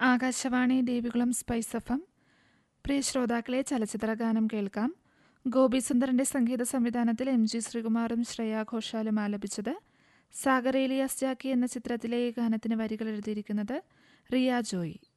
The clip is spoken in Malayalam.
Akashvani Devikulam spice F M. പ്രിയ ശ്രോതാക്കളെ, ചലച്ചിത്രഗാനം കേൾക്കാം. ഗോപി സുന്ദറിന്റെ സംഗീത സംവിധാനത്തിൽ MG ശ്രീകുമാറും ശ്രേയാ ഘോഷാലും ആലപിച്ചത്. സാഗർ ഏലിയാസ് ജാക്കി എന്ന ചിത്രത്തിലെ ഈ ഗാനത്തിന് വരികൾ എഴുതിയിരിക്കുന്നത് റിയ ജോയി.